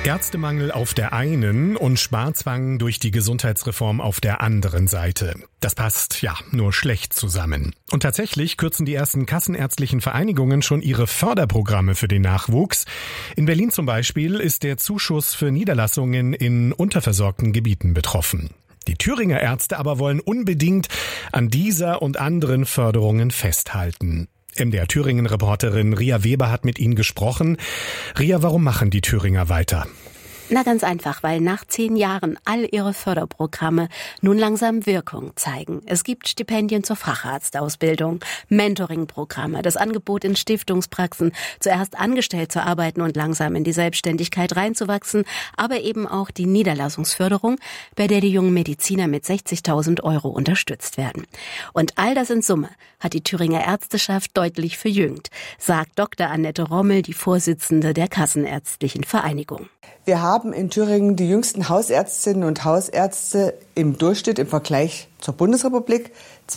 Ärztemangel auf der einen und Sparzwang durch die Gesundheitsreform auf der anderen Seite. Das passt ja nur schlecht zusammen. Und tatsächlich kürzen die ersten kassenärztlichen Vereinigungen schon ihre Förderprogramme für den Nachwuchs. In Berlin zum Beispiel ist der Zuschuss für Niederlassungen in unterversorgten Gebieten betroffen. Die Thüringer Ärzte aber wollen unbedingt an dieser und anderen Förderungen festhalten. MDR Thüringen-Reporterin Ria Weber hat mit ihnen gesprochen. Ria, warum machen die Thüringer weiter? Na, ganz einfach, weil nach 10 Jahren all ihre Förderprogramme nun langsam Wirkung zeigen. Es gibt Stipendien zur Facharztausbildung, Mentoring-Programme, das Angebot in Stiftungspraxen, zuerst angestellt zu arbeiten und langsam in die Selbstständigkeit reinzuwachsen, aber eben auch die Niederlassungsförderung, bei der die jungen Mediziner mit 60.000 € unterstützt werden. Und all das in Summe hat die Thüringer Ärzteschaft deutlich verjüngt, sagt Dr. Annette Rommel, die Vorsitzende der Kassenärztlichen Vereinigung. Wir haben in Thüringen die jüngsten Hausärztinnen und Hausärzte im Durchschnitt im Vergleich zur Bundesrepublik,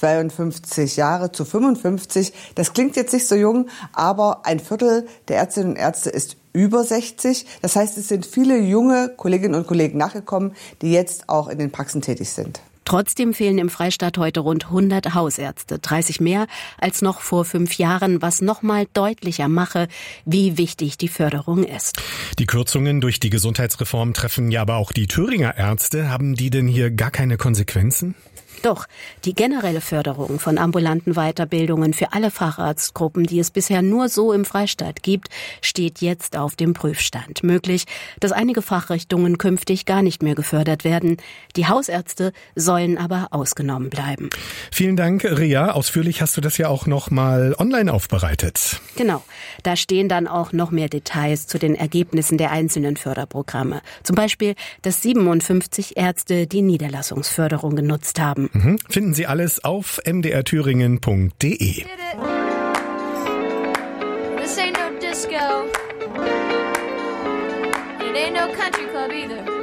52 Jahre zu 55. Das klingt jetzt nicht so jung, aber ein Viertel der Ärztinnen und Ärzte ist über 60. Das heißt, es sind viele junge Kolleginnen und Kollegen nachgekommen, die jetzt auch in den Praxen tätig sind. Trotzdem fehlen im Freistaat heute rund 100 Hausärzte, 30 mehr als noch vor 5 Jahren, was nochmal deutlicher mache, wie wichtig die Förderung ist. Die Kürzungen durch die Gesundheitsreform treffen ja aber auch die Thüringer Ärzte. Haben die denn hier gar keine Konsequenzen? Doch, die generelle Förderung von ambulanten Weiterbildungen für alle Facharztgruppen, die es bisher nur so im Freistaat gibt, steht jetzt auf dem Prüfstand. Möglich, dass einige Fachrichtungen künftig gar nicht mehr gefördert werden. Die Hausärzte sollen aber ausgenommen bleiben. Vielen Dank, Ria. Ausführlich hast du das ja auch noch mal online aufbereitet. Genau. Da stehen dann auch noch mehr Details zu den Ergebnissen der einzelnen Förderprogramme. Zum Beispiel, dass 57 Ärzte die Niederlassungsförderung genutzt haben. Finden Sie alles auf mdrthüringen.de. This ain't no disco. It ain't no country club either.